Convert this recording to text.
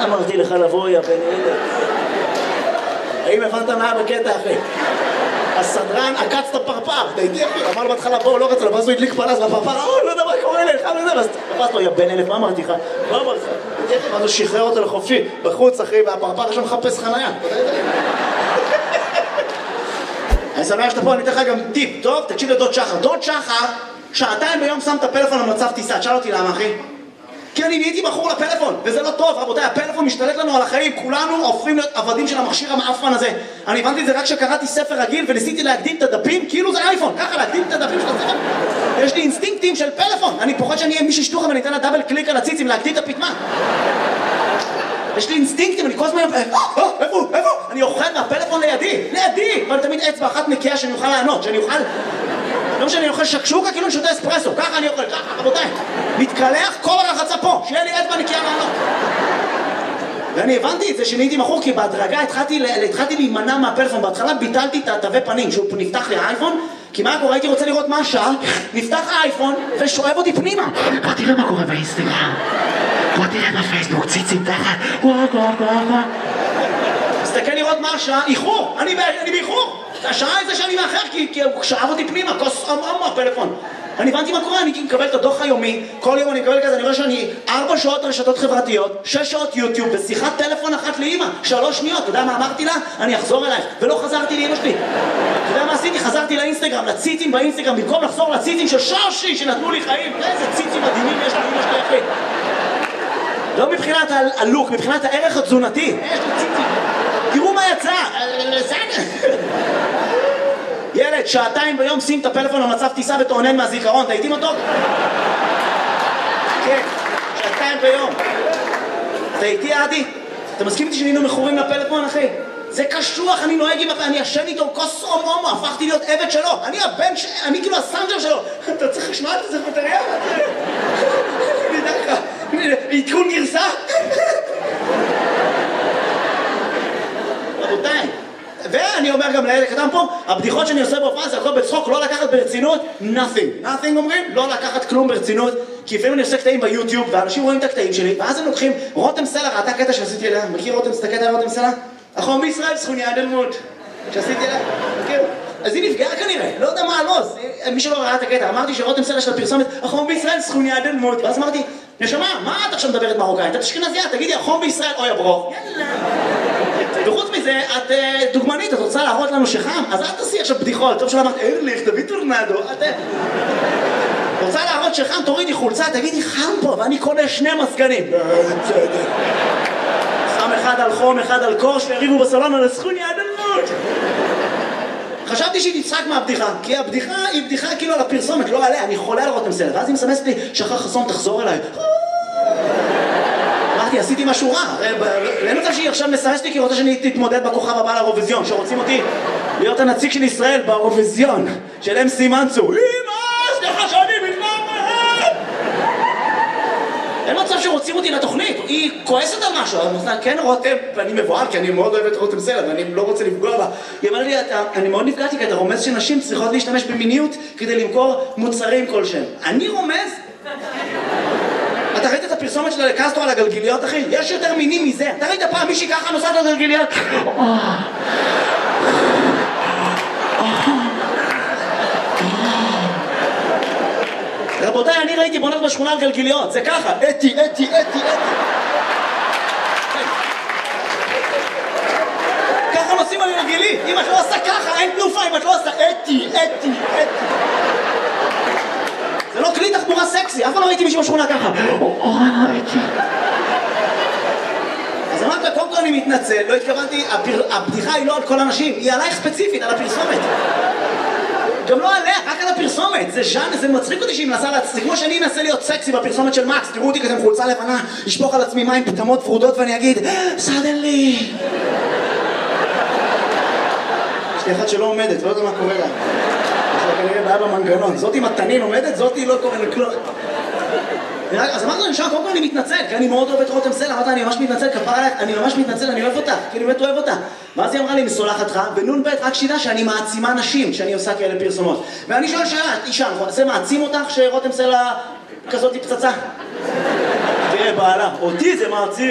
מה אמרתי לך לבוא, יא בן אלה? האם הבנת מה היה בקטע, אחי? הסדרן עקץ את הפרפר, דייתי אחי, אמר בהתחלה בואו, לא רצה לו, ואז הוא הדליק פלס לפרפר, לא יודע מה קורה לך, ואז תפס לו, יא בן אלף, מה אמרתי לך? מה אמרתי לך? ואז הוא שחרר אותו לחופשי, בחוץ אחי, והפרפר שם מחפש חנייה. אני שמח שאתה פה, אני אתן לך גם טיפ, טוב? תקשיב לדוד שחר. דוד שחר, שעתיים ביום שם את הפלאפון במצב טיסה, תשאל אותי למה אחי? כי אני נהייתי בחור לפלאפון, וזה לא טוב, רבותיי, הפלאפון משתלט לנו על החיים, כולנו הופכים להיות עבדים של המכשיר המאפן הזה. אני הבנתי את זה רק כשקראתי ספר רגיל וניסיתי להקדים את הדפים, כאילו זה אייפון, ככה להקדים את הדפים של הספר. יש לי אינסטינקטים של פלאפון, אני פוחד שאני אהיה מישהו שטוחה ואני אתן לה דאבל קליק על הציצים להקדים את הפתמה. יש לי אינסטינקטים, אני כל הזמן איפה? אני אוכל מהפלאפון לידי, אבל תמיד אצבע אחת נקייה שאני אוכל לענות, שאני אוכל... לא משנה, אני אוכל שקשוקה כאילו אני שותה אספרסו, ככה אני אוכל, ככה, רבותיי. מתקלח כל הרחצה פה, שיהיה לי אצבע נקייה לענות. ואני הבנתי את זה שנהייתי מכור, כי בהדרגה התחלתי להימנע מהפלאפון. בהתחלה ביטלתי את התווי פנים, שהוא נפתח לי האייפון, כי מה קורה? הייתי רוצה לראות מה השעה, נפתח האייפון ושואב אותי פנימה. בוא תראה מה קורה באינסטגרם, בוא תראה בפייסבוק, ציצים תחת, מסתכל לראות מה השעה, איחור, אני באיחור. השעה איזה שאני מאחר, כי הוא שאב אותי פנימה, כוס הפלאפון. אני הבנתי מה קורה, אני מקבל את הדוח היומי, כל יום אני מקבל כזה, אני רואה שאני 4 שעות רשתות חברתיות, 6 שעות יוטיוב, ושיחת טלפון אחת לאמא, 3 שניות, אתה יודע מה אמרתי לה? אני אחזור אלייך, ולא חזרתי לאמא שלי. אתה יודע מה עשיתי? חזרתי לאינסטגרם, לציצים באינסטגרם, במקום לחזור לציצים של שושי שנתנו לי חיים. איזה ציצים מדהימים יש לאמא שלי, אחי. לא מבחינת הלוק, מבחינת הערך התזונתי. יש לי ציצים. תראו מה יצא. ילד, שעתיים ביום שים את הפלאפון במצב טיסה ותעונן מהזיכרון, אתה איתי מתוק? כן, שעתיים ביום. אתה איתי עדי? אתה מסכים איתי שנהיינו מכורים לפלאפון, אחי? זה קשוח, אני נוהג עם הפלאפון, אני ישן איתו כוס הומו, הפכתי להיות עבד שלו. אני כאילו הסנג'ר שלו. אתה צריך לשמוע את זה בטריה? אני יודע לך, עדכון גרסה? רבותיי. ואני אומר גם לילד קטן פה, הבדיחות שאני עושה בהופעה זה הכל בצחוק, לא לקחת ברצינות, nothing אומרים, לא לקחת כלום ברצינות, כי לפעמים אני עושה קטעים ביוטיוב, ואנשים רואים את הקטעים שלי, ואז הם לוקחים, רותם סלע, ראתה קטע שעשיתי אליה, מכיר רותם סלע? אחרון בישראל, סכוניה דלמוד, שעשיתי אליה, מכיר? אז היא נפגעה כנראה, לא יודע מה הלוז, מי שלא ראה את הקטע, אמרתי שרותם סלע של הפרסומת, אחרון בישראל, סכוניה דלמוד, ואז אמרתי, נשמה, מה את עכשיו מדברת מרוקאית? את אשכנזייה, תגידי, אחרון בישראל, אוי הברוך. וחוץ מזה, את דוגמנית, את רוצה להראות לנו שחם, אז אל תעשי עכשיו בדיחות, טוב שלא אמרת, ארליך, תביא טורנדו, את רוצה להראות שחם, תורידי חולצה, תגידי חם פה, ואני קונה 2 מזגנים. שם אחד על חום, אחד על קור, שיריבו בסלון על הסכוניה דלמוד. חשבתי שהיא תצחק מהבדיחה, כי הבדיחה היא בדיחה כאילו על הפרסומת, לא עליה, אני חולה על רותם סלע, ואז היא מסמסת לי, שחר חסון תחזור אליי. אמרתי, עשיתי משהו רע, אין מצב שהיא עכשיו מסמסת לי כי היא רוצה שאני תתמודד בכוכב הבא לאירוויזיון, שרוצים אותי להיות הנציג של ישראל באירוויזיון, של MC מנצור. אמא, סליחה שאני מתמודד! אין מצב שרוצים אותי לתוכנית, היא כועסת על משהו, כן רותם, ואני מבועל כי אני מאוד אוהב את רותם סלע ואני לא רוצה לפגוע בה. היא אמרה לי, אני מאוד נפגעתי כי אתה רומז שנשים צריכות להשתמש במיניות כדי למכור מוצרים כלשהם. אני רומז? אתה ראית את הפרסומת שלה לקסטרו על הגלגיליות, אחי? יש יותר מינים מזה. אתה ראית פעם מישהי ככה נוסעת על גלגיליות? רבותיי, אני ראיתי בונות בשכונה על גלגיליות, זה ככה, אתי. ככה נוסעים על גלגילי, אם את לא עושה ככה, אין תנופה, אם את לא עושה אתי. זה לא כלי תחבורה סקסי, אף פעם לא ראיתי מישהו בשכונה ככה. אז אמרת, קודם כל אני מתנצל, לא התכוונתי, הבדיחה היא לא על כל אנשים, היא עלייך ספציפית, על הפרסומת. גם לא עליה, רק על הפרסומת, זה ז'אנר, זה מצחיק אותי שהיא מנסה להצחיק, כמו שאני אנסה להיות סקסי בפרסומת של מקס, תראו אותי כזה עם חולצה לבנה, לשפוך על עצמי מים פטמות פרודות ואני אגיד, suddenly. יש לי אחת שלא עומדת, לא יודע מה קורה לה. יש לה כנראה בעיה במנגנון, זאתי מתנין עומדת, זאתי לא קורה לכלום. אז אמרתי לנשאר, קודם כל אני מתנצל, כי אני מאוד אוהב את רותם סלע, אמרתי, אני ממש מתנצל, כפרה עליך, אני ממש מתנצל, אני אוהב אותה, כי אני באמת אוהב אותה. ואז היא אמרה לי, אני סולחת לך, ונון בית רק שידה שאני מעצימה נשים, שאני עושה כאלה פרסומות. ואני שואל שאלה, אישה, זה מעצים אותך שרותם סלע כזאת היא פצצה? תראה, בעלה, אותי זה מעצים.